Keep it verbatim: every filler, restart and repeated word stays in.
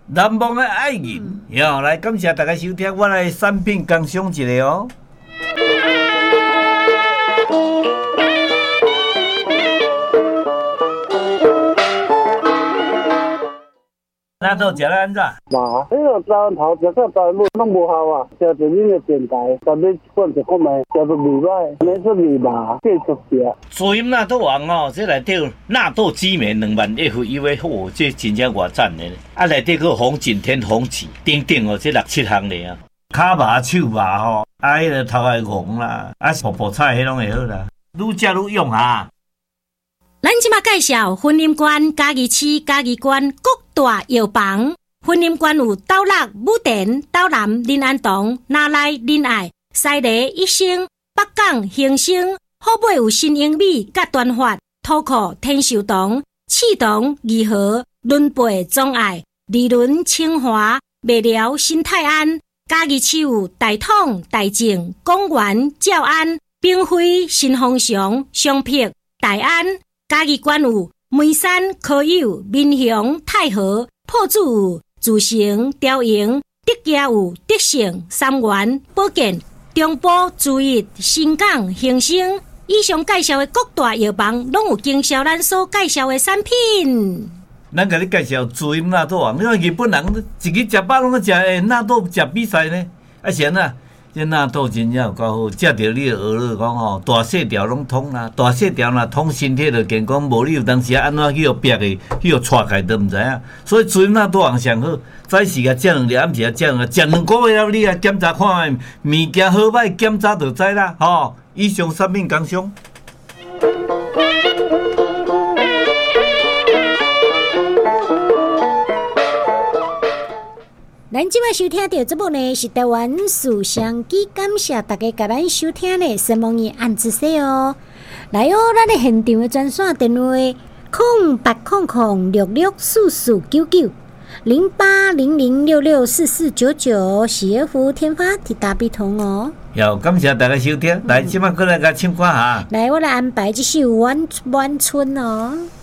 南方的爱人，哟、嗯，来感谢大家收听，我来产品工商一下哦。纳豆食了安怎？ 嘛，迄个早头食到早尾拢无效啊，食着恁个电台，逐日一罐一罐的，食到味歹，安尼说味嘛，继续食。 所以纳豆王哦，这内底纳豆鸡面两万 F U 的好，这真正偌赞的。啊，内底个红景天、红旗等等哦，这六七项咧啊。骹麻、手麻吼，啊，迄个头个红啦，啊，泡泡菜迄拢会好啦，愈食愈用啊。 咱即马介绍婚姻馆嘉义市嘉义县各大药房。婚姻馆有斗六、武田、斗南、林安堂、哪来、林爱、西螺、益生、北港、兴盛，好买有新英美、甲端发、土库、天寿堂、启堂、义和、伦培、忠爱、利伦、清华、麦寮、新泰安。嘉义市有大统、大正、公园、照安、并辉、新丰祥、双碧、大安。嘉义县有梅山、科友、民雄、太和、破子有自成、雕营、德家有德盛、三元、保健、中部、注意、新港、兴盛。以上介绍的各大药房，拢有经销咱所介绍的产品。 咱甲你介绍主音纳豆王，因为日本人一日食饱拢咧食诶纳豆食比赛呢，啊是安怎？这纳豆真正有够好，食着你就学了讲吼，大细条拢通啦，大细条若通身体就健康，无你有当时安怎去互逼的，去互踹开都毋知影。所以主音纳豆王上好，早时啊食两粒，暗时啊食两粒，食两个月了你啊检查看卖，物件好歹检查就知啦，吼。以上产品工商。 咱即摆收听到节目呢是台湾树香机，感谢大家甲咱收听呢，希望伊按一说哦。来哦，咱的现场的专线电话：空八空空六六四四九九零八零零六六四四九九，喜悦服务天发铁打必通哦。 要感谢大家收听，来即摆过来甲唱歌哈。 来，我来安排一首《晚晚春》哦。